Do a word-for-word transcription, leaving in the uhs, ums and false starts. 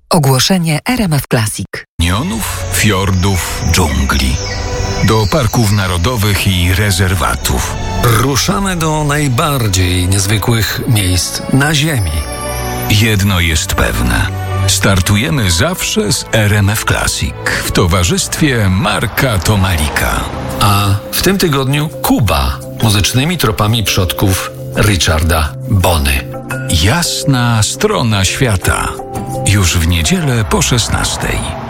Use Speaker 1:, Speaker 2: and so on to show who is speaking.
Speaker 1: Ogłoszenie R M F Classic.
Speaker 2: Kanionów, fiordów, dżungli. Do parków narodowych i rezerwatów.
Speaker 3: Ruszamy do najbardziej niezwykłych miejsc na Ziemi.
Speaker 2: Jedno jest pewne. Startujemy zawsze z R M F Classic w towarzystwie Marka Tomalika.
Speaker 3: A w tym tygodniu Kuba muzycznymi tropami przodków Richarda Bony.
Speaker 2: Jasna strona świata. Już w niedzielę po szesnastej.